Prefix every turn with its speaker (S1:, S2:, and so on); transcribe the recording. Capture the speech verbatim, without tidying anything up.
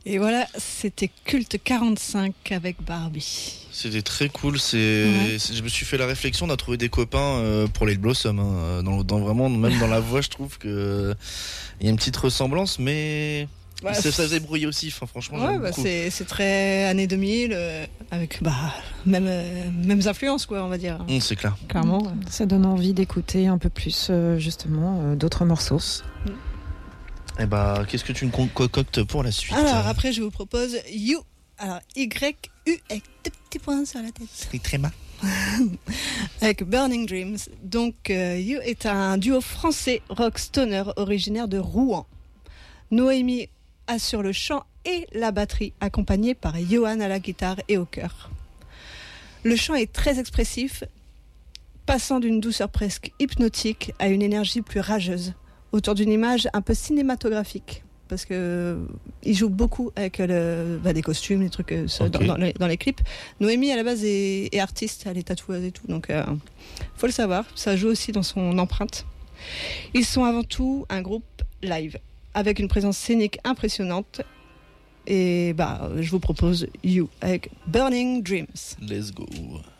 S1: Et voilà, c'était Culte quarante-cinq avec Barbie.
S2: C'était très cool. C'est, ouais. c'est, je me suis fait la réflexion, on a trouvé des copains euh, pour les Blossom. Hein, dans, dans vraiment, même dans la voix, je trouve que euh, il y a une petite ressemblance, mais ouais, ça, ça faisait brouiller aussi. Enfin, franchement,
S1: ouais,
S2: j'aime
S1: bah
S2: beaucoup.
S1: C'est, c'est très années deux mille, euh, avec bah même euh, mêmes influences, quoi, on va dire.
S2: Mmh, c'est clair.
S3: Clairement, ouais. Ça donne envie d'écouter un peu plus, euh, justement, euh, d'autres morceaux. Mmh.
S2: Et bah, qu'est-ce que tu me concoctes pour la suite?
S1: Alors après, je vous propose You. Alors Y U avec deux petits points sur la tête.
S2: C'est très mal.
S1: Avec Burning Dreams. Donc euh, You est un duo français rock stoner originaire de Rouen. Noémie assure le chant et la batterie, accompagnée par Johan à la guitare et au chœur. Le chant est très expressif, passant d'une douceur presque hypnotique à une énergie plus rageuse, autour d'une image un peu cinématographique, parce que euh, il joue beaucoup avec le, bah, des costumes, des trucs euh, okay. dans, dans, les, dans les clips. Noémie à la base est, est artiste, elle est tatoueuse et tout, donc euh, faut le savoir. Ça joue aussi dans son empreinte. Ils sont avant tout un groupe live avec une présence scénique impressionnante. Et bah, je vous propose You avec Burning Dreams.
S2: Let's go.